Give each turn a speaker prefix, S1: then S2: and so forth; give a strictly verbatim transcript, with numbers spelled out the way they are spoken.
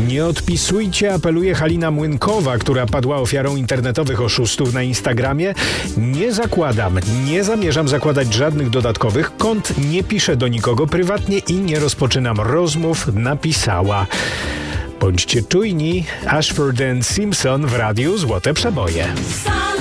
S1: Nie odpisujcie, apeluje Halina Młynkowa, która padła ofiarą internetowych oszustów na Instagramie. Nie zakładam, nie zamierzam zakładać żadnych dodatkowych kont, nie piszę do nikogo prywatnie i nie rozpoczynam rozmów, napisała. Bądźcie czujni, Ashford and Simpson w radiu Złote Przeboje.